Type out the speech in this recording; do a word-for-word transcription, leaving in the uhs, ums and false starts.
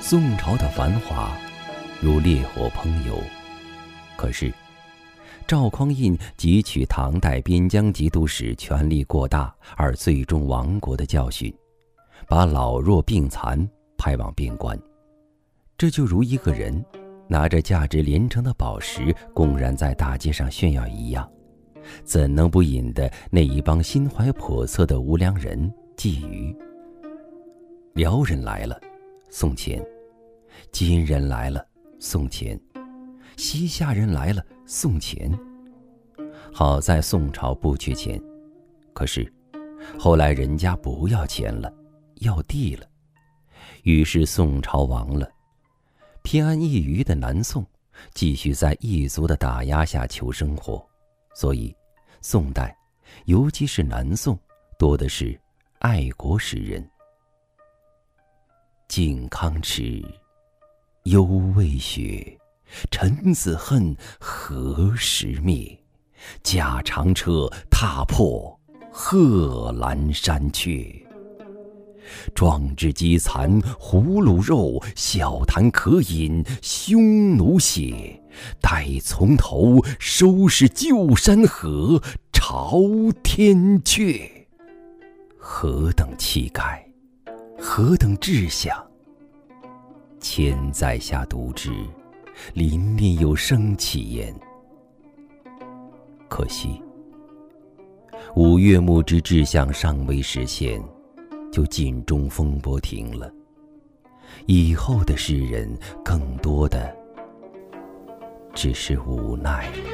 宋朝的繁华如烈火烹油，可是赵匡胤汲取唐代边疆节度使权力过大而最终亡国的教训，把老弱病残派往边关。这就如一个人拿着价值连城的宝石公然在大街上炫耀一样，怎能不引得那一帮心怀叵测的无良人觊觎？辽人来了，送钱；金人来了，送钱；西夏人来了，送钱。好在宋朝不缺钱，可是后来人家不要钱了，要地了，于是宋朝亡了。偏安一隅的南宋继续在异族的打压下求生活，所以宋代尤其是南宋多的是爱国诗人。靖康耻，犹未雪，臣子恨，何时灭？驾长车，踏破贺兰山缺。壮志饥残胡虏肉，笑谈渴饮匈奴血。待从头，收拾旧山河，朝天阙。何等气概，何等志向！千载下读之，临临有生气焉。可惜五岳牧之志向尚未实现，就尽中风波停了。以后的诗人更多的只是无奈了。